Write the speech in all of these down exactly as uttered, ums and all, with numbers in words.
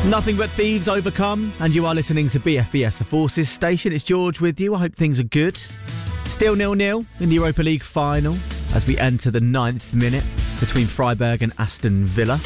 Nothing but thieves overcome, and you are listening to B F B S, the Forces station. It's George with you. I hope things are good. Still nil-nil in the Europa League final as we enter the ninth minute between Freiburg and Aston Villa.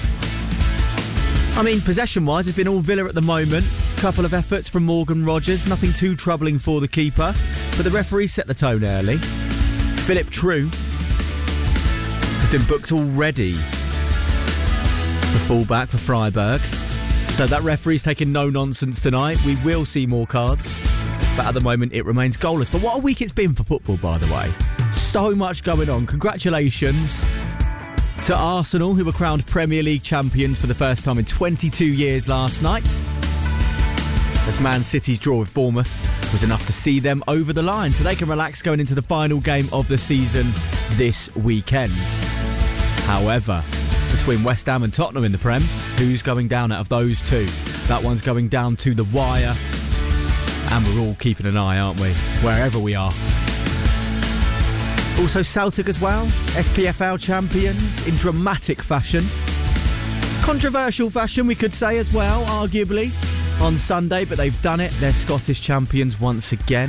I mean, possession-wise, it's been all Villa at the moment. Couple of efforts from Morgan Rogers, nothing too troubling for the keeper, but the referee set the tone early. Philip True has been booked already, the fullback for Freiburg. So that referee's taking no nonsense tonight. We will see more cards, but at the moment it remains goalless. But what a week it's been for football, by the way. So much going on. Congratulations to Arsenal, who were crowned Premier League champions for the first time in twenty-two years last night, as Man City's draw with Bournemouth was enough to see them over the line, so they can relax going into the final game of the season this weekend. However, between West Ham and Tottenham in the Prem, who's going down out of those two? That one's going down to the wire, and we're all keeping an eye, aren't we? Wherever we are. Also Celtic as well, S P F L champions in dramatic fashion. Controversial fashion, we could say as well, arguably, on Sunday, but they've done it. They're Scottish champions once again.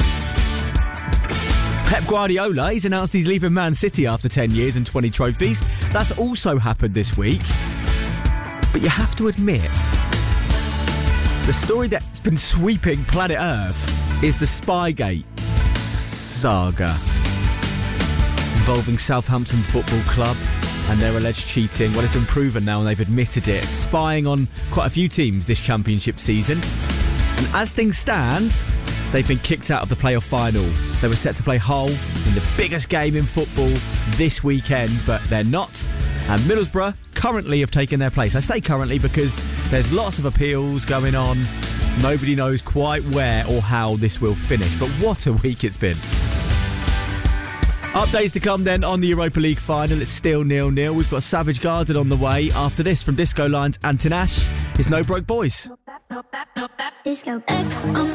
Pep Guardiola, he's announced he's leaving Man City after ten years and twenty trophies. That's also happened this week. But you have to admit, the story that's been sweeping planet Earth is the Spygate saga involving Southampton Football Club and their alleged cheating. Well, it's been proven now and they've admitted it. Spying on quite a few teams this championship season. And as things stand, they've been kicked out of the playoff final. They were set to play Hull in the biggest game in football this weekend, but they're not. And Middlesbrough currently have taken their place. I say currently because there's lots of appeals going on. Nobody knows quite where or how this will finish. But what a week it's been. Updates to come then on the Europa League final. It's still nil-nil. We've got Savage Garden on the way. After this, from Disco Lines and Tinashe, it's No Broke Boys. Disco X.